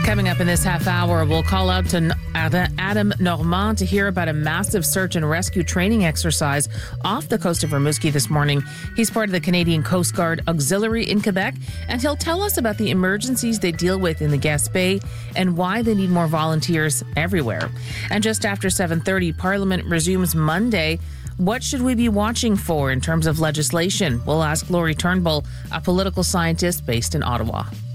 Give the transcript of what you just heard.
Coming up in this half hour, we'll call out to Adam Normand to hear about a massive search and rescue training exercise off the coast of Rimouski this morning. He's part of the Canadian Coast Guard Auxiliary in Quebec, and he'll tell us about the emergencies they deal with in the Gaspé and why they need more volunteers everywhere. And just after 7:30, Parliament resumes Monday. What should we be watching for in terms of legislation? We'll ask Laurie Turnbull, a political scientist based in Ottawa.